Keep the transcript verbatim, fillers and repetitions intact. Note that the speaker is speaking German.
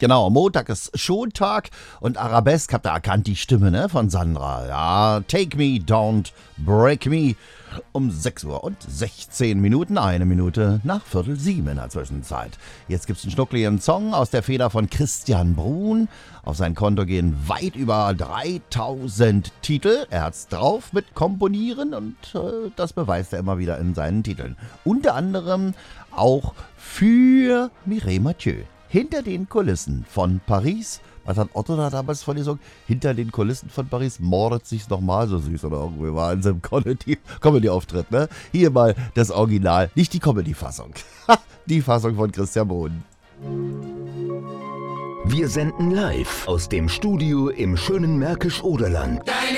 Genau, Montag ist Schontag und Arabesk, habt ihr erkannt, die Stimme, ne, von Sandra. Ja, Take Me, Don't Break Me. Um sechs Uhr und sechzehn Minuten, eine Minute nach Viertel sieben in der Zwischenzeit. Jetzt gibt's einen schnuckligen Song aus der Feder von Christian Bruhn. Auf sein Konto gehen weit über dreitausend Titel. Er hat's drauf mit Komponieren und äh, das beweist er immer wieder in seinen Titeln. Unter anderem auch für Mireille Mathieu. Hinter den Kulissen von Paris. Was hat Otto da damals von dir gesagt? Hinter den Kulissen von Paris mordet sich's nochmal so süß oder irgendwie war in seinem Comedy-Auftritt, ne? Hier mal das Original, nicht die Comedy-Fassung. Die Fassung von Christian Bruhn. Wir senden live aus dem Studio im schönen Märkisch-Oderland.